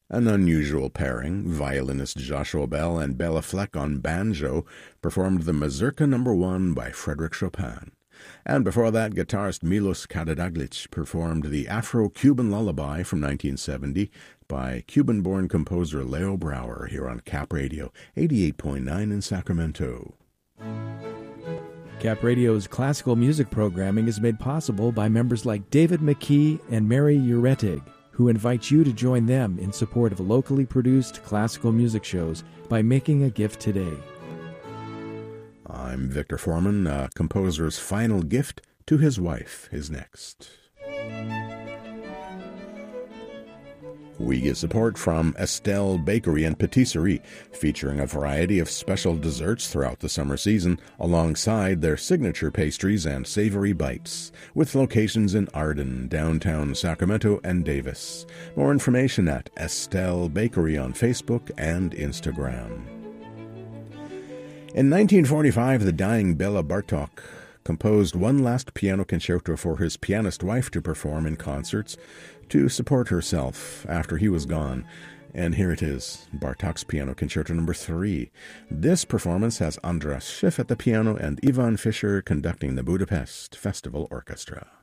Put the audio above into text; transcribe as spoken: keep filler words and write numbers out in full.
An unusual pairing, violinist Joshua Bell and Bela Fleck on banjo, performed the Mazurka Number One by Frédéric Chopin. And before that, guitarist Milos Karadzic performed the Afro-Cuban Lullaby from nineteen seventy by Cuban-born composer Leo Brouwer here on Cap Radio, eighty-eight point nine in Sacramento. Cap Radio's classical music programming is made possible by members like David McKee and Mary Uretig, who invite you to join them in support of locally produced classical music shows by making a gift today. I'm Victor Foreman. A composer's final gift to his wife is next. We get support from Estelle Bakery and Patisserie, featuring a variety of special desserts throughout the summer season, alongside their signature pastries and savory bites, with locations in Arden, downtown Sacramento, and Davis. More information at Estelle Bakery on Facebook and Instagram. In nineteen forty-five, the dying Bela Bartok composed one last piano concerto for his pianist wife to perform in concerts to support herself after he was gone. And here it is, Bartok's Piano Concerto Number Three. This performance has Andras Schiff at the piano and Ivan Fischer conducting the Budapest Festival Orchestra.